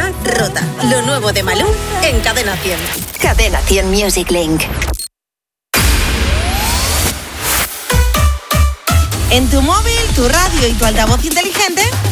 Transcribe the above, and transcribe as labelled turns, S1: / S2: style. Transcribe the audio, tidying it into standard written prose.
S1: Rota, lo nuevo de Malú en Cadena 100.
S2: Cadena 100 Music Link.
S3: En tu móvil, tu radio y tu altavoz inteligente